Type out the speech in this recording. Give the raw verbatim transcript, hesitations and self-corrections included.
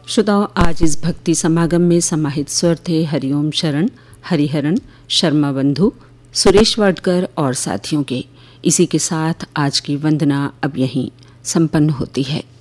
श्रोताओं, आज इस भक्ति समागम में समाहित स्वर थे हरिओम शरण, हरिहरन, शर्मा बंधु, सुरेश वाडकर और साथियों के। इसी के साथ आज की वंदना अब यहीं संपन्न होती है।